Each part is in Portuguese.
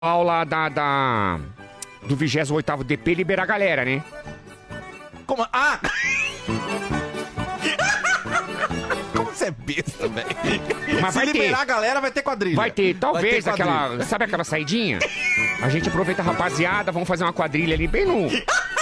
Aula do 28º DP liberar a galera, né? Como? Ah! Como você é besta, velho? Mas Se vai liberar ter. a galera, vai ter quadrilha. Vai ter, talvez, Vai ter quadrilha. aquela... Sabe aquela saidinha? A gente aproveita a rapaziada, vamos fazer uma quadrilha ali bem no...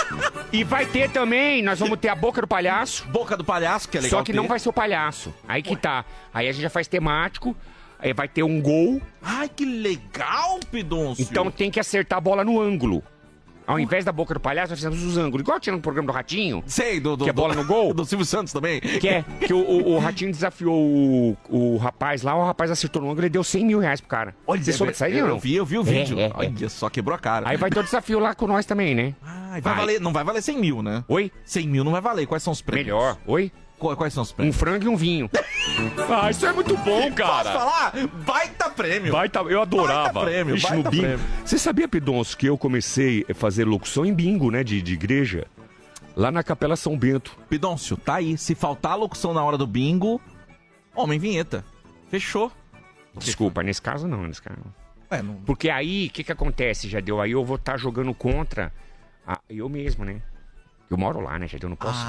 E vai ter também, nós vamos ter a Boca do Palhaço. Boca do Palhaço, que é legal. Só que não vai ser o palhaço. Aí que tá. Aí a gente já faz temático, aí vai ter um gol. Ai, que legal, Pidoncio. Então tem que acertar a bola no ângulo. Ao invés da Boca do Palhaço, nós fizemos os ângulos. Igual tinha no programa do Ratinho. Sei, Que é bola no gol? Do Silvio Santos também. Que o Ratinho desafiou o rapaz lá, o rapaz acertou no ângulo e deu 100 mil reais pro cara. Olha, Você soube disso aí, não? Eu vi o vídeo. É. Olha só, quebrou a cara. Aí vai ter o desafio lá com nós também, né? Ai, vai valer, não vai valer 100 mil, né? Oi? 100 mil não vai valer. Quais são os prêmios? Melhor. Oi? Quais são os Um prêmios? frango e um vinho. Ah, isso é muito bom, Posso falar? Baita prêmio. Eu adorava. Baita prêmio, Ixi, baita no bingo. prêmio. Você sabia, Pidoncio, que eu comecei a fazer locução em bingo, né, de igreja? Lá na Capela São Bento. Pidoncio, tá aí. Se faltar a locução na hora do bingo, homem vinheta. Fechou. Desculpa, nesse caso não, Não... Porque aí, o que acontece, Jadeu? Aí eu vou estar jogando contra eu mesmo, né? Eu moro lá, né, Jadeu? Não posso.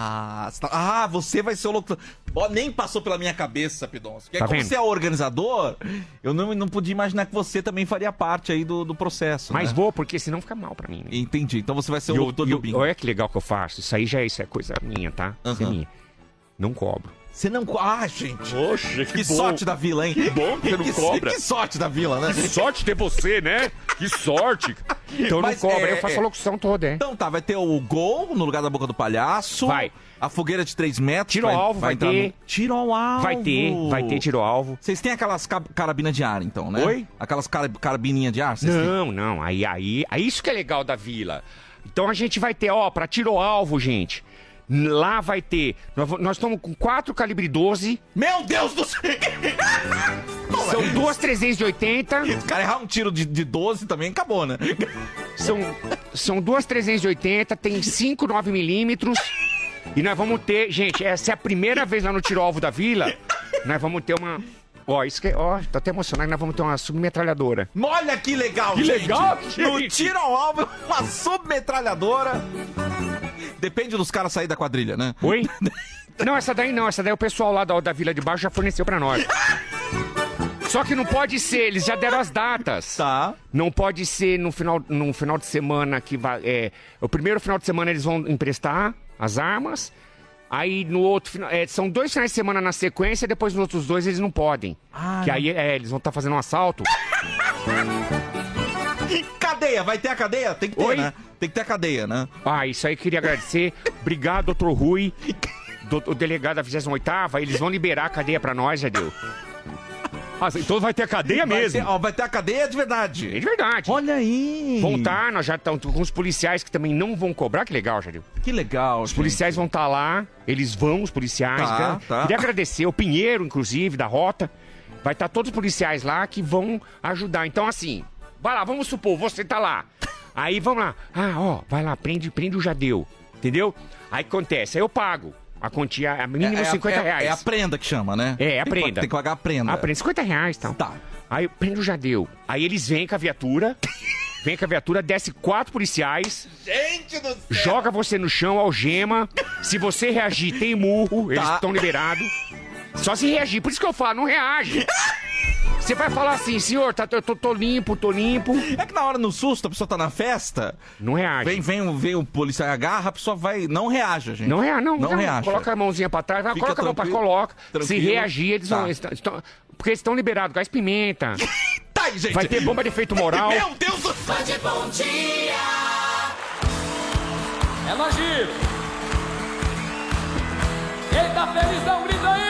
Você vai ser o locutor. Ó, nem passou pela minha cabeça, Pidoncio. Porque Tá como vendo? você é organizador, eu não podia imaginar que você também faria parte aí do processo, Mas né? vou, porque senão fica mal pra mim, né? Entendi. Então você vai ser o locutor do bingo. Olha que legal que eu faço. Isso é coisa minha, tá? Isso é minha. Não cobro. Você não... Ah, gente. Poxa, Que sorte da vila, hein? Que bom que você não cobra. Que sorte da vila, né? Que sorte ter você, né? Que sorte. Então Mas não cobra, eu faço a locução toda, é. Então tá, vai ter o gol no lugar da Boca do Palhaço. Vai. A fogueira de 3 metros. Tiro ao alvo vai entrar ter. no... Tiro ao alvo. Vai ter tiro ao alvo. Vocês têm aquelas carabinas de ar, então, né? Oi? Aquelas carabininhas de ar? Vocês têm? Não. Aí, isso que é legal da vila. Então a gente vai ter, ó, pra tiro ao alvo, gente. Lá vai ter. Nós estamos com 4 calibre 12. Meu Deus do céu! São 2 380. Se o cara errar um tiro de 12 também, acabou, né? São 2 380. Tem 5 9mm. E nós vamos ter. Gente, essa é a primeira vez lá no tiro ao alvo da vila. Nós vamos ter uma. Ó, isso que é. Ó, tô até emocionado. Nós vamos ter uma submetralhadora. Olha que legal, Que gente. legal, No gente. tiro ao alvo, uma submetralhadora. Depende dos caras sair da quadrilha, né? Oi? Não, essa daí não. Essa daí o pessoal lá da Vila de Baixo já forneceu pra nós. Só que não pode ser, eles já deram as datas. Tá. Não pode ser no final de semana que vai. O primeiro final de semana eles vão emprestar as armas. Aí no outro final. São 2 finais de semana na sequência, depois nos outros 2 eles não podem. Que aí eles vão estar fazendo um assalto. Cadeia, vai ter a cadeia? Tem que ter, Oi? né? Tem que ter a cadeia, né? Isso aí queria agradecer. Obrigado, doutor Rui. O delegado da 28ª, eles vão liberar a cadeia pra nós, já deu. Então vai ter a cadeia mesmo. Vai ter a cadeia de verdade. É de verdade. Olha aí. Vão estar, nós já estamos com os policiais que também não vão cobrar, que legal, Jadil. Que legal, Os policiais vão estar lá, eles vão, os policiais. Tá. Queria agradecer, o Pinheiro, inclusive, da Rota. Vai estar todos os policiais lá que vão ajudar. Então, assim, vai lá, vamos supor, você tá lá. Aí, vamos lá. Vai lá, prende o Jadeu. Entendeu? Aí acontece, aí eu pago. A quantia é mínimo 50 reais. É a prenda que chama, né? É a prenda. Tem que pagar a prenda. A prenda, 50 reais, então. Tá. Aí prende o Jadeu. Aí eles vêm com a viatura. Desce 4 policiais. Gente do céu! Joga você no chão, algema. Se você reagir, tem murro. Eles estão liberados. Só se reagir. Por isso que eu falo, não reage. Você vai falar assim, senhor, eu tô limpo. É que na hora, no susto, a pessoa tá na festa. Não reage. Vem o policial e agarra, a pessoa vai. Não reaja, gente. Não reage. Coloca a mãozinha pra trás, coloca a mão pra coloca. Se tranquilo. reagir, eles vão. Porque eles estão liberados, gás pimenta. Tá aí, gente. Vai ter bomba de efeito moral. Meu Deus do céu! Bom dia! É nós, Giro! Quem tá felizão, grita aí!